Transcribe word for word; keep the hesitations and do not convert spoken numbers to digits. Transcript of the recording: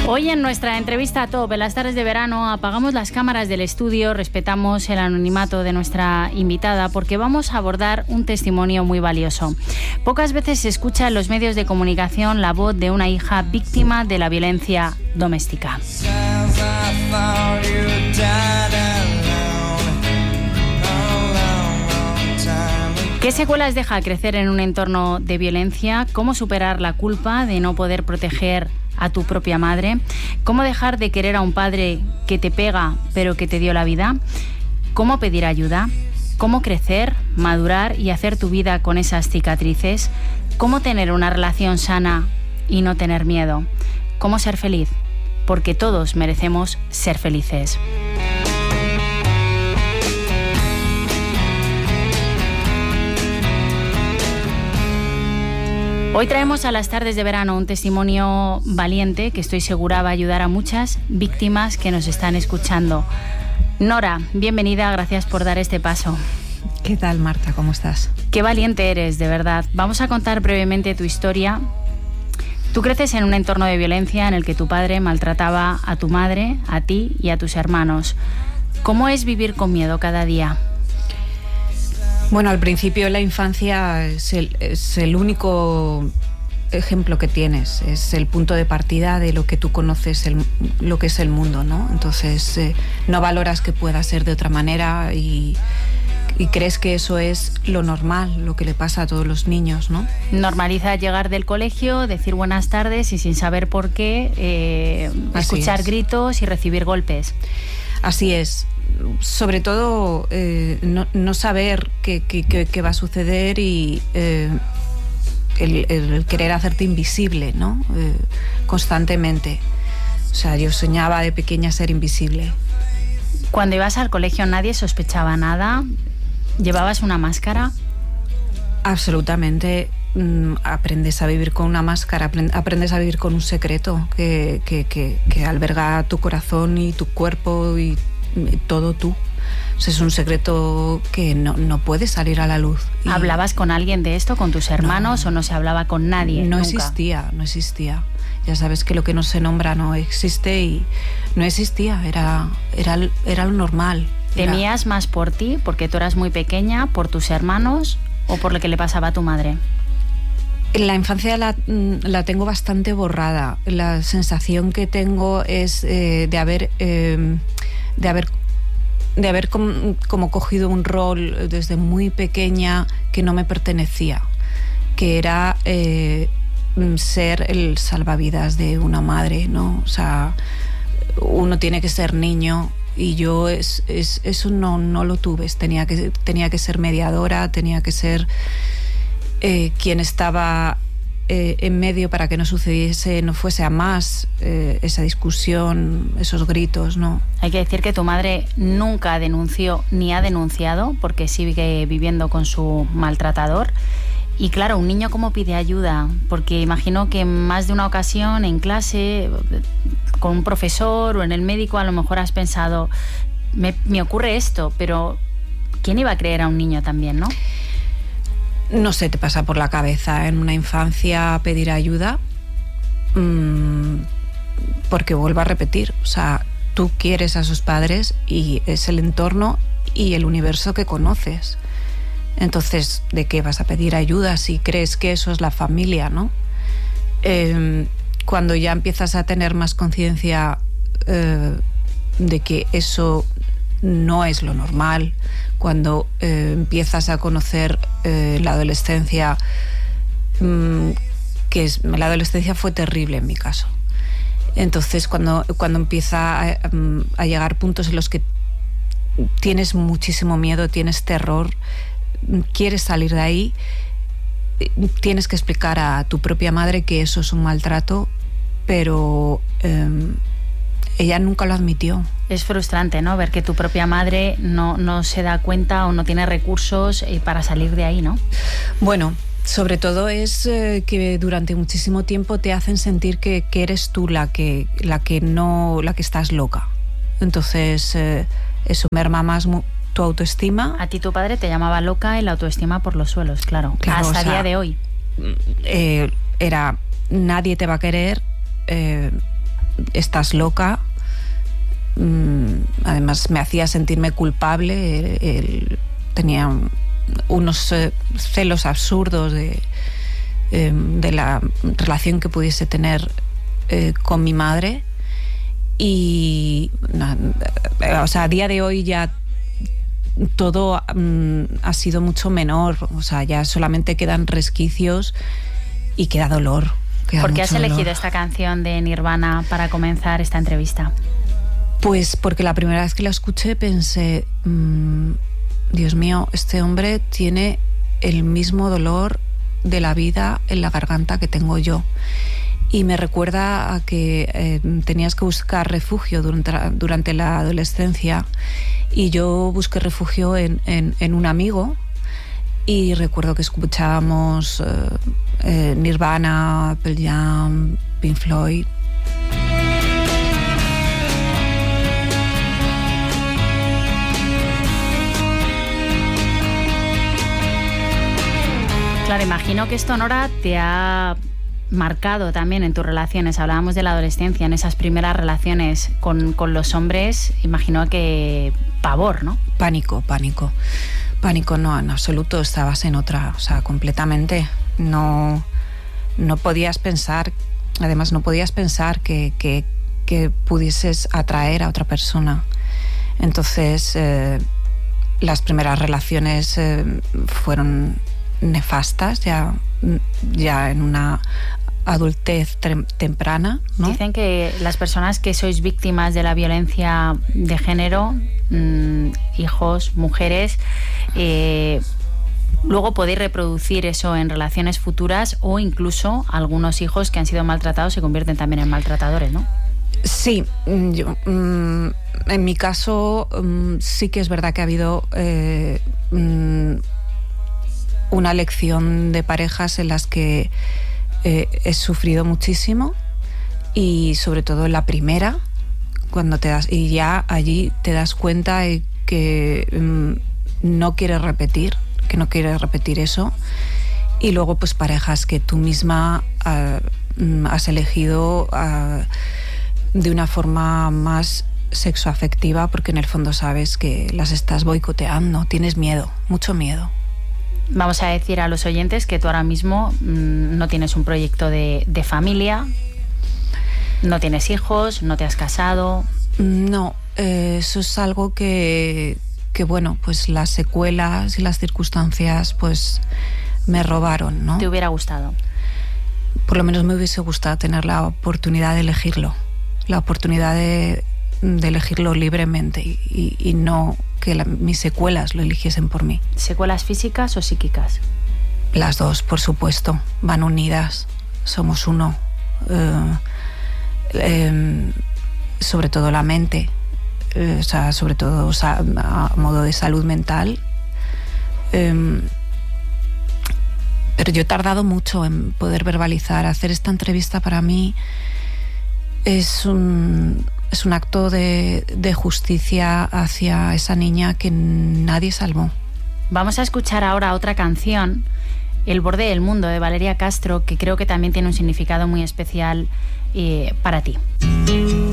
Hoy en nuestra entrevista a Top, en las tardes de verano, apagamos las cámaras del estudio, respetamos el anonimato de nuestra invitada porque vamos a abordar un testimonio muy valioso. Pocas veces se escucha en los medios de comunicación la voz de una hija víctima de la violencia doméstica. ¿Qué secuelas deja crecer en un entorno de violencia? ¿Cómo superar la culpa de no poder proteger a tu propia madre? ¿Cómo dejar de querer a un padre que te pega pero que te dio la vida? ¿Cómo pedir ayuda? ¿Cómo crecer, madurar y hacer tu vida con esas cicatrices? ¿Cómo tener una relación sana y no tener miedo? ¿Cómo ser feliz? Porque todos merecemos ser felices. Hoy traemos a las tardes de verano un testimonio valiente que estoy segura va a ayudar a muchas víctimas que nos están escuchando. Nora, bienvenida, gracias por dar este paso. ¿Qué tal, Marta? ¿Cómo estás? Qué valiente eres, de verdad. Vamos a contar brevemente tu historia. Tú creces en un entorno de violencia en el que tu padre maltrataba a tu madre, a ti y a tus hermanos. ¿Cómo es vivir con miedo cada día? Bueno, al principio de la infancia es el, es el único ejemplo que tienes, es el punto de partida de lo que tú conoces, el, lo que es el mundo, ¿no? Entonces eh, no valoras que pueda ser de otra manera y, y crees que eso es lo normal, lo que le pasa a todos los niños, ¿no? Normaliza llegar del colegio, decir buenas tardes y sin saber por qué, eh, escuchar gritos y recibir golpes. Así es. Sobre todo eh, no, no saber qué, qué, qué, qué va a suceder y eh, el, el querer hacerte invisible, ¿no? Eh, constantemente. O sea, yo soñaba de pequeña ser invisible. Cuando ibas al colegio nadie sospechaba nada. ¿Llevabas una máscara? Absolutamente. Mm, aprendes a vivir con una máscara, aprendes a vivir con un secreto que, que, que, que alberga tu corazón y tu cuerpo y todo tú. O sea, es un secreto que no, no puede salir a la luz. Y ¿hablabas con alguien de esto, con tus hermanos, no, o no se hablaba con nadie? No nunca? existía, no existía. Ya sabes que lo que no se nombra no existe y no existía, era, era, era lo normal. ¿Temías era... más por ti, porque tú eras muy pequeña, por tus hermanos o por lo que le pasaba a tu madre? La infancia la, la tengo bastante borrada. La sensación que tengo es eh, de haber... Eh, de haber de haber com, como cogido un rol desde muy pequeña que no me pertenecía, que era eh, ser el salvavidas de una madre, ¿no? O sea, uno tiene que ser niño y yo es, es, eso no, no lo tuve. Tenía que, tenía que ser mediadora, tenía que ser eh, quien estaba Eh, en medio para que no sucediese, no fuese a más eh, esa discusión, esos gritos, ¿no? Hay que decir que tu madre nunca denunció ni ha denunciado porque sigue viviendo con su maltratador. Y claro, un niño ¿cómo pide ayuda? Porque imagino que en más de una ocasión en clase, con un profesor o en el médico, a lo mejor has pensado, me, me ocurre esto, pero ¿quién iba a creer a un niño también, no? No se te pasa por la cabeza en una infancia pedir ayuda, mmm, porque vuelvo a repetir, o sea, tú quieres a sus padres y es el entorno y el universo que conoces. Entonces, ¿de qué vas a pedir ayuda si crees que eso es la familia, no? Eh, cuando ya empiezas a tener más conciencia eh, de que eso no es lo normal, cuando eh, empiezas a conocer eh, la adolescencia, mmm, que es, la adolescencia fue terrible en mi caso. Entonces, cuando, cuando empieza a, a llegar puntos en los que tienes muchísimo miedo, tienes terror, quieres salir de ahí, tienes que explicar a tu propia madre que eso es un maltrato, pero eh, ella nunca lo admitió. Es frustrante, ¿no? Ver que tu propia madre no, no se da cuenta o no tiene recursos para salir de ahí, ¿no? Bueno, sobre todo es eh, que durante muchísimo tiempo te hacen sentir que, que eres tú la que, la que no, la que estás loca. Entonces eh, eso merma más mu- tu autoestima. A ti tu padre te llamaba loca y la autoestima por los suelos, claro. Claro, hasta o sea, día de hoy. Eh, era nadie te va a querer. Eh, estás loca. Además me hacía sentirme culpable. Él, él tenía unos eh, celos absurdos de, eh, de la relación que pudiese tener eh, con mi madre. Y no, o sea, a día de hoy ya todo um, ha sido mucho menor. O sea, ya solamente quedan resquicios y queda dolor. Queda ¿Por qué has elegido dolor. esta canción de Nirvana para comenzar esta entrevista? Pues porque la primera vez que la escuché pensé, mmm, Dios mío, este hombre tiene el mismo dolor de la vida en la garganta que tengo yo. Y me recuerda a que eh, tenías que buscar refugio durante, durante la adolescencia, y yo busqué refugio en, en, en un amigo, y recuerdo que escuchábamos eh, eh, Nirvana, Pearl Jam, Pink Floyd. Claro, imagino que esto, Nora, te ha marcado también en tus relaciones. Hablábamos de la adolescencia, en esas primeras relaciones con, con los hombres. Imagino que pavor, ¿no? Pánico, pánico. Pánico, no, en absoluto. Estabas en otra, o sea, completamente. No, no podías pensar, además no podías pensar que, que, que pudieses atraer a otra persona. Entonces, eh, las primeras relaciones eh, fueron nefastas, ya, ya en una adultez temprana, ¿no? Dicen que las personas que sois víctimas de la violencia de género, mmm, hijos, mujeres, eh, luego podéis reproducir eso en relaciones futuras, o incluso algunos hijos que han sido maltratados se convierten también en maltratadores, ¿no? Sí, yo, mm, en mi caso mm, sí que es verdad que ha habido eh, mm, una lección de parejas en las que eh, he sufrido muchísimo, y sobre todo en la primera, cuando te das, y ya allí te das cuenta de que mm, no quieres repetir, que no quieres repetir eso, y luego pues parejas que tú misma uh, has elegido uh, de una forma más sexoafectiva, porque en el fondo sabes que las estás boicoteando, tienes miedo, mucho miedo. Vamos a decir a los oyentes que tú ahora mismo mmm, no tienes un proyecto de, de familia, no tienes hijos, no te has casado. No, eh, eso es algo que, que, bueno, pues las secuelas y las circunstancias pues me robaron, ¿no? ¿Te hubiera gustado? Por lo menos me hubiese gustado tener la oportunidad de elegirlo, la oportunidad de, de elegirlo libremente, y, y, y no que la, mis secuelas lo eligiesen por mí. ¿Secuelas físicas o psíquicas? Las dos, por supuesto, van unidas, somos uno. Eh, eh, sobre todo la mente, eh, o sea, sobre todo o sea, a modo de salud mental. Eh, pero yo he tardado mucho en poder verbalizar. Hacer esta entrevista para mí es un... es un acto de, de justicia hacia esa niña que nadie salvó. Vamos a escuchar ahora otra canción, El borde del mundo, de Valeria Castro, que creo que también tiene un significado muy especial eh, para ti.